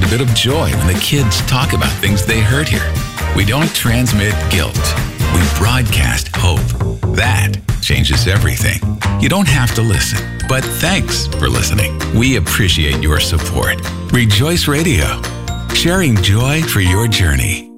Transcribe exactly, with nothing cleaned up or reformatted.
a bit of joy when the kids talk about things they heard here. We don't transmit guilt. We broadcast hope. That changes everything. You don't have to listen, but thanks for listening. We appreciate your support. Rejoice Radio, sharing joy for your journey.